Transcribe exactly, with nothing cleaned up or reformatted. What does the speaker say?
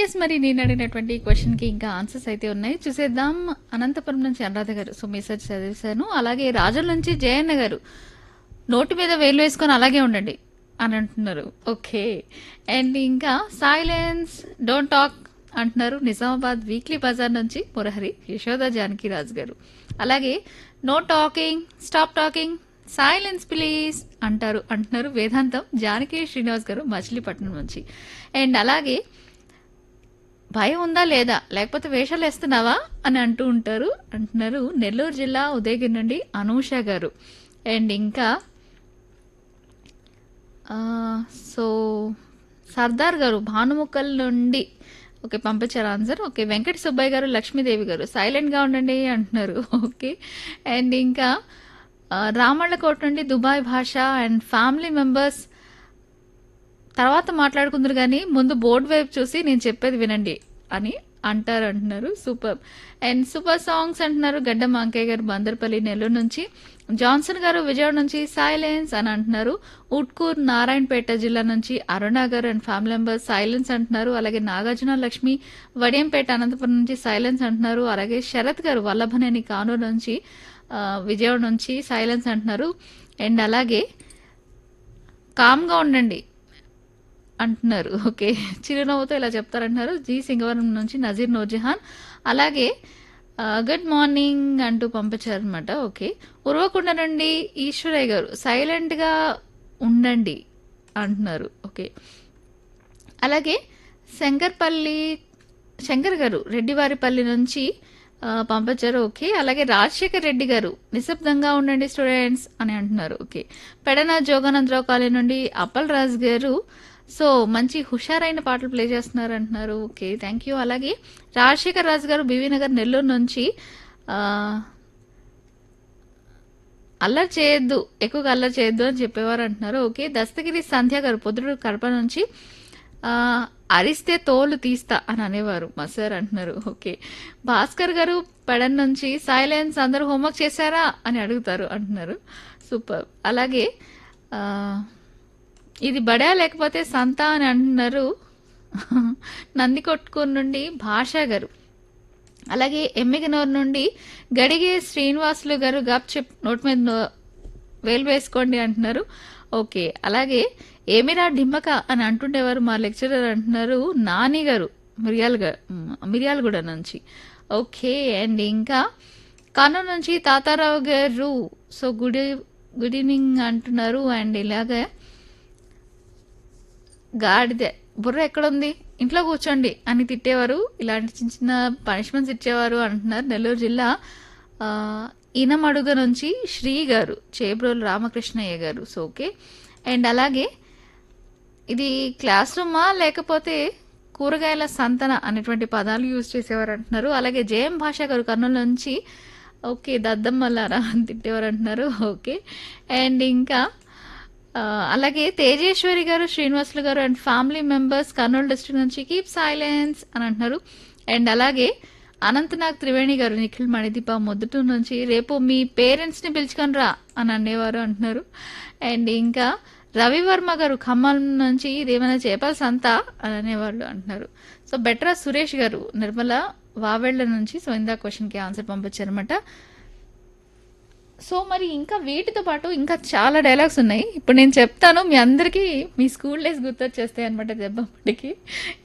Yes మరి నేను అడిగినటువంటి క్వశ్చన్కి ఇంకా ఆన్సర్స్ అయితే ఉన్నాయి, చూసేద్దాం. అనంతపురం నుంచి అనురాధ గారు సో మెసేజ్ చదివేశాను. అలాగే రాజుల నుంచి జయన్న గారు నోటి మీద వేలు వేసుకొని అలాగే ఉండండి అని అంటున్నారు. ఓకే. అండ్ ఇంకా సైలెన్స్ డోంట్ టాక్ అంటున్నారు నిజామాబాద్ వీక్లీ బజార్ నుంచి మురహరి యశోద జానకి రాజు గారు. అలాగే no talking stop talking silence please అంటారు అంటున్నారు వేదాంతం జానకి శ్రీనివాస్ గారు మచిలీపట్నం నుంచి. అండ్ అలాగే భయం ఉందా లేదా లేకపోతే వేషాలు వేస్తున్నావా అని అంటూ ఉంటారు అంటున్నారు నెల్లూరు జిల్లా ఉదయగిరి నుండి అనూష గారు. అండ్ ఇంకా ఆ, సో సర్దార్ గారు భానుముక్కల్ నుండి ఓకే పంపించారు ఆన్సర్. ఓకే వెంకట సుబ్బయ్య గారు లక్ష్మీదేవి గారు సైలెంట్గా ఉండండి అంటున్నారు. ఓకే. అండ్ ఇంకా ఆ, రామళ్ళకోట నుండి దుబాయ్ భాష అండ్ ఫ్యామిలీ మెంబర్స్ తర్వాత మాట్లాడుకుందరు కానీ ముందు బోర్డు వైపు చూసి నేను చెప్పేది వినండి అని అంటారు అంటున్నారు. సూపర్. అండ్ సూపర్ సాంగ్స్ అంటున్నారు గడ్డం అంకయ్య గారు బందర్పల్లి నెల్లూరు నుంచి. జాన్సన్ గారు విజయవాడ నుంచి సైలెన్స్ అని అంటున్నారు. ఉట్కూర్ నారాయణపేట జిల్లా నుంచి అరుణ గారు అండ్ ఫ్యామిలీ మెంబర్స్ సైలెన్స్ అంటున్నారు. అలాగే నాగార్జున లక్ష్మి వడియంపేట అనంతపురం నుంచి సైలెన్స్ అంటున్నారు. అలాగే శరత్ గారు వల్లభనేని కానూరు నుంచి ఆ, విజయవాడ నుంచి సైలెన్స్ అంటున్నారు. అండ్ అలాగే కామ్గా ఉండండి అంటున్నారు. ఓకే చిరునవ్వుతో ఇలా చెప్తారంటున్నారు జీ సింగవరం నుంచి నజీర్ నూర్జహాన్. అలాగే గుడ్ మార్నింగ్ అంటూ పంపించారనమాట. ఓకే. ఉరవకొండ నుండి ఈశ్వరయ్య గారు సైలెంట్గా ఉండండి అంటున్నారు. ఓకే. అలాగే శంకర్పల్లి శంకర్ గారు రెడ్డివారిపల్లి నుంచి ఆ, పంపించారు. ఓకే. అలాగే రాజశేఖర్ రెడ్డి గారు నిశ్శబ్దంగా ఉండండి స్టూడెంట్స్ అని అంటున్నారు. ఓకే. పెడన జోగానందరావు కాలనీ నుండి అప్పల్ రాజ్ గారు సో మంచి హుషారైన పాటలు ప్లే చేస్తున్నారు అంటున్నారు. Okay thank you. అలాగే రాజశేఖర్ రాజు గారు బీవీ నగర్ నెల్లూరు నుంచి ఆ, అల్లరి చేయొద్దు ఎక్కువగా అల్లరి చేయొద్దు అని చెప్పేవారు అంటున్నారు. ఓకే. దస్తగిరి సంధ్య గారు పొద్దుడు కడప నుంచి ఆ, అరిస్తే తోలు తీస్తా అని అనేవారు మా సార్ అంటున్నారు. ఓకే. భాస్కర్ గారు పెడన్ నుంచి సైలెన్స్ అందరూ హోంవర్క్ చేశారా అని అడుగుతారు అంటున్నారు. సూపర్. అలాగే ఆ, ఇది బడా లేకపోతే సంత అని అంటున్నారు నందికొట్కూరు నుండి భాషా గారు. అలాగే ఎమ్మిగనూరు నుండి గడిగే శ్రీనివాసులు గారు గప్ చెప్ నోట్ మీద నో- వేలు వేసుకోండి అంటున్నారు. ఓకే. అలాగే ఏమిరా డిమ్మక అని అంటుండేవారు మా లెక్చరర్ అంటున్నారు నాని గారు మిర్యాలగ మిర్యాలగూడ నుంచి. ఓకే. అండ్ ఇంకా కర్నూలు నుంచి తాతారావు గారు సో గుడ్ గుడ్ ఈవినింగ్ అంటున్నారు. అండ్ ఇలాగే గాడిదే బుర్ర ఎక్కడుంది ఇంట్లో కూర్చోండి అని తిట్టేవారు, ఇలాంటి చిన్న చిన్న పనిష్మెంట్స్ ఇచ్చేవారు అంటున్నారు నెల్లూరు జిల్లా ఆ, ఈనమడుగ నుంచి శ్రీ గారు చేబ్రోలు రామకృష్ణయ్య గారు. So okay. అండ్ అలాగే ఇది క్లాస్ రూమా లేకపోతే కూరగాయల సంతన అనేటువంటి పదాలు యూజ్ చేసేవారు అంటున్నారు. అలాగే జేఎం భాష గారు కర్నూలు నుంచి ఓకే దద్దమ్మలారా అని తిట్టేవారు అంటున్నారు. ఓకే. అండ్ ఇంకా ఆ, అలాగే తేజేశ్వరి గారు శ్రీనివాసులు గారు and family members Kurnool district నుంచి కీప్ సైలెన్స్ అని అంటున్నారు. అండ్ అలాగే అనంతనాగ్ త్రివేణి గారు నిఖిల్ మణిదీప మొదటి నుంచి రేపు మీ పేరెంట్స్ని పిలుచుకొని రా అని అనేవారు అంటున్నారు. అండ్ ఇంకా రవివర్మ గారు ఖమ్మం నుంచి ఇదేమైనా చేపల సంత అని అనేవాళ్ళు అంటున్నారు. సో బెట్రా సురేష్ గారు నిర్మల వావెళ్ల నుంచి సో ఇందా క్వశ్చన్కి ఆన్సర్ పంపించారనమాట. సో మరి ఇంకా వీటితో పాటు ఇంకా చాలా డైలాగ్స్ ఉన్నాయి. ఇప్పుడు నేను చెప్తాను మీ అందరికీ మీ స్కూల్ డేస్ గుర్తొచ్చేస్తాయి అనమాట దెబ్బప్పటికి.